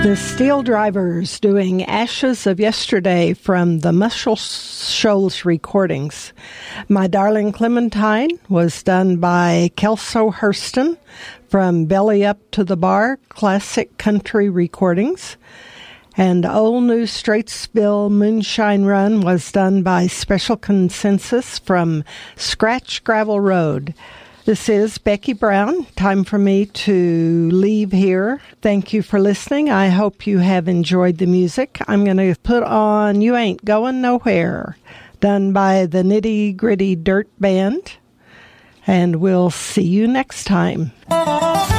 The Steel Drivers doing Ashes of Yesterday from the Muscle Shoals recordings. My Darling Clementine was done by Kelso Hurston from Belly Up to the Bar Classic Country Recordings. And Old New Straitsville Moonshine Run was done by Special Consensus from Scratch Gravel Road. This is Becky Brown. Time for me to leave here. Thank you for listening. I hope you have enjoyed the music. I'm going to put on You Ain't Going Nowhere, done by the Nitty Gritty Dirt Band. And we'll see you next time.